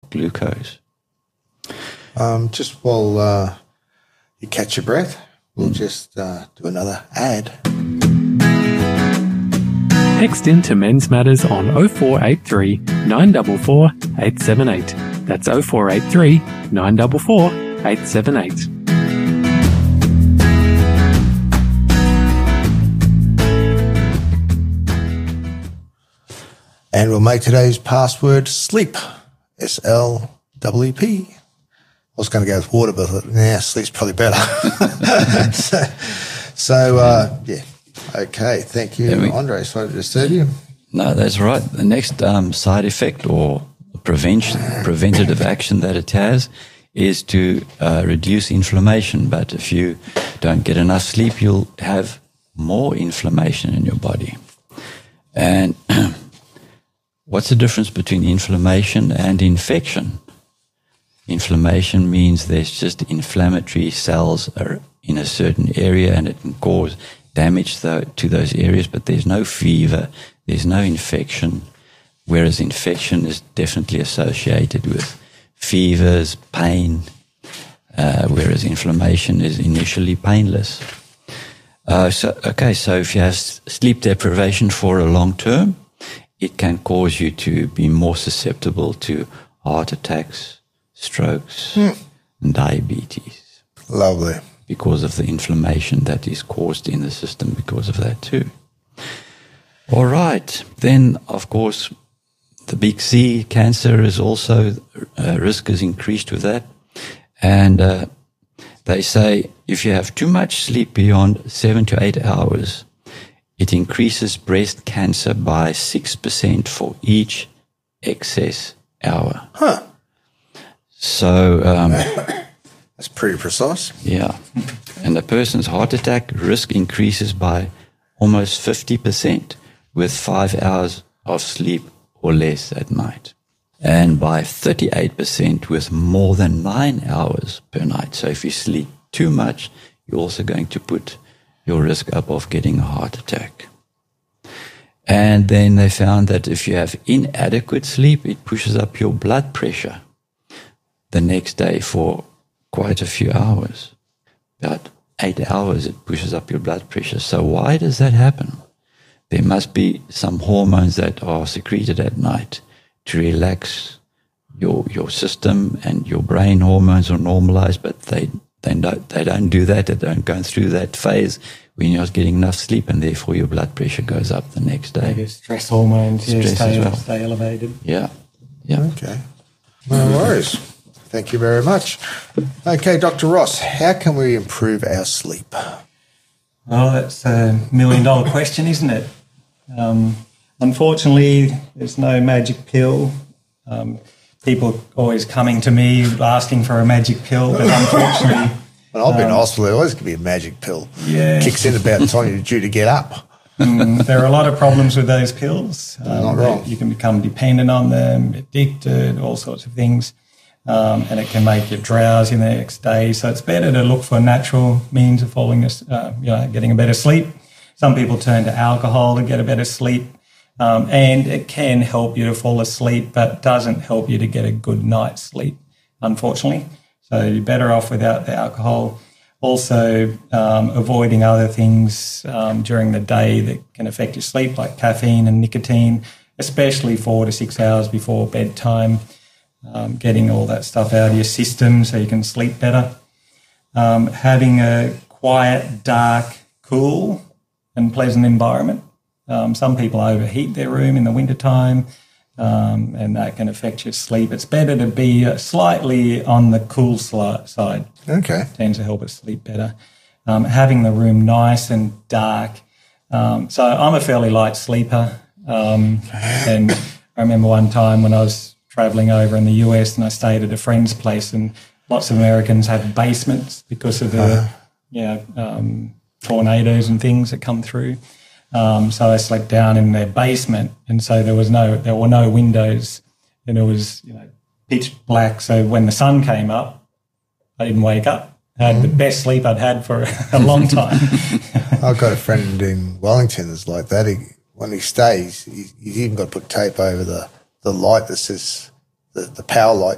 glucose. Just while you catch your breath, we'll just do another ad. Text in to Men's Matters on 0483 944 878. That's 0483 944 878. And we'll make today's password sleep, SLEEP. I was going to go with water, but sleep's probably better. Yeah. Okay, thank you, Andre. Sorry to disturb you. No, that's right. The next side effect or preventative action that it has is to reduce inflammation. But if you don't get enough sleep, you'll have more inflammation in your body. And what's the difference between inflammation and infection? Inflammation means there's just inflammatory cells are in a certain area and it can cause damage to those areas, but there's no fever, there's no infection, whereas infection is definitely associated with fevers, pain, whereas inflammation is initially painless. So if you have sleep deprivation for a long term, it can cause you to be more susceptible to heart attacks, strokes, and diabetes. Lovely. Because of the inflammation that is caused in the system because of that too. All right. Then, of course, the big C, cancer, is also, risk is increased with that. And they say if you have too much sleep beyond 7 to 8 hours, it increases breast cancer by 6% for each excess hour. Huh. So that's pretty precise. Yeah. And a person's heart attack risk increases by almost 50% with 5 hours of sleep or less at night. And by 38% with more than 9 hours per night. So if you sleep too much, you're also going to put your risk up of getting a heart attack. And then they found that if you have inadequate sleep, it pushes up your blood pressure the next day for quite a few hours. About 8 hours, it pushes up your blood pressure. So why does that happen? There must be some hormones that are secreted at night to relax your system, and your brain hormones are normalized, but they don't do that. They don't go through that phase when you're not getting enough sleep, and therefore your blood pressure goes up the next day. Your stress hormones Stress stay elevated. Yeah. Okay. No worries. Thank you very much. Okay, Dr. Ross, how can we improve our sleep? Well, that's a million-dollar question, isn't it? Unfortunately, there's no magic pill. People always coming to me asking for a magic pill, but unfortunately... When I've been in hospital, there always could be a magic pill. Yeah. Kicks in about the time you're due to get up. There are a lot of problems with those pills. Not wrong. You can become dependent on them, addicted, all sorts of things. And it can make you drowsy the next day. So it's better to look for natural means of getting a better sleep. Some people turn to alcohol to get a better sleep. And it can help you to fall asleep, but doesn't help you to get a good night's sleep, unfortunately. So you're better off without the alcohol. Also, avoiding other things during the day that can affect your sleep, like caffeine and nicotine, especially 4 to 6 hours before bedtime. Getting all that stuff out of your system so you can sleep better. Having a quiet, dark, cool and pleasant environment. Some people overheat their room in the wintertime, and that can affect your sleep. It's better to be slightly on the cool side. Okay. It tends to help us sleep better. Having the room nice and dark. So I'm a fairly light sleeper. And I remember one time when I was traveling over in the US and I stayed at a friend's place, and lots of Americans have basements because of the tornadoes and things that come through. So I slept down in their basement, and so there were no windows, and it was pitch black. So when the sun came up, I didn't wake up. I had the best sleep I'd had for a long time. I've got a friend in Wellington that's like that. When he stays, he's even got to put tape over the light that says the power light